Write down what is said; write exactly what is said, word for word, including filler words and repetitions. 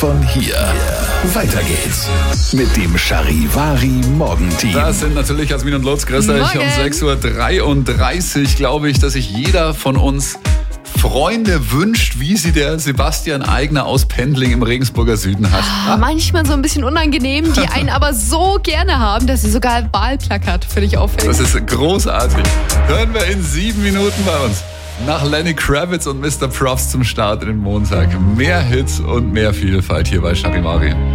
Von hier. Weiter geht's mit dem Charivari Morgenteam. Das sind natürlich Jasmin und Lutz. Grüß euch. Um sechs Uhr dreiunddreißig glaube ich, dass sich jeder von uns Freunde wünscht, wie sie der Sebastian Aigner aus Pendling im Regensburger Süden hat. Ah, manchmal so ein bisschen unangenehm, die einen aber so gerne haben, dass sie sogar ein Wahlplakat für dich aufhängen. Das ist großartig. Hören wir in sieben Minuten bei uns. Nach Lenny Kravitz und Mister Profs zum Start in den Montag. Mehr Hits und mehr Vielfalt hier bei Charivari.